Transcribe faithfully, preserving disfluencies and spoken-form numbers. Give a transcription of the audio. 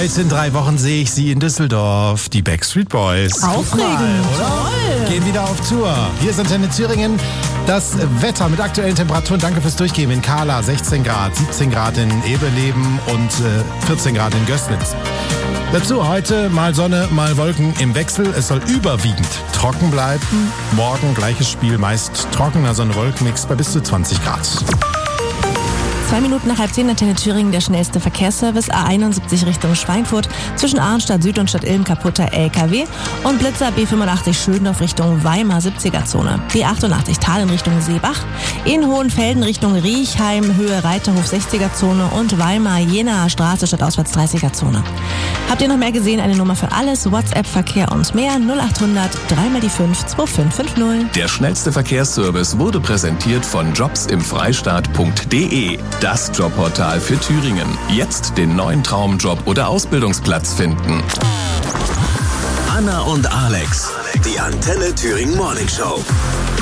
Heute in drei Wochen sehe ich sie in Düsseldorf, die Backstreet Boys. Aufregend, Mal, oder? toll. Gehen wieder auf Tour. Hier ist Antenne Thüringen. Das Wetter mit aktuellen Temperaturen. Danke fürs Durchgeben. In Kahla sechzehn Grad, siebzehn Grad in Eberleben und äh, vierzehn Grad in Gößnitz. Dazu heute mal Sonne, mal Wolken im Wechsel. Es soll überwiegend trocken bleiben. Morgen gleiches Spiel, meist trockener Sonne-Wolken-Mix bei bis zu zwanzig Grad. Zwei Minuten nach halb zehn, Antenne Thüringen, der schnellste Verkehrsservice. A einundsiebzig Richtung Schweinfurt, zwischen Arnstadt Süd und Stadt Ilm kaputter L K W. Und Blitzer B fünfundachtzig Schöndorf Richtung Weimar siebziger-Zone. B achtundachtzig Tal in Richtung Seebach. In Hohenfelden Richtung Riechheim, Höhe Reiterhof sechziger-Zone. Und Weimar Jenaer Straße statt auswärts dreißiger-Zone. Habt ihr noch mehr gesehen? Eine Nummer für alles, WhatsApp, Verkehr und mehr. null achthundert, drei mal die fünf, zwei fünf fünf null. Der schnellste Verkehrsservice wurde präsentiert von jobs im freistaat punkt de. Das Jobportal für Thüringen. Jetzt den neuen Traumjob oder Ausbildungsplatz finden. Anna und Alex, die Antenne Thüringen Morning Show.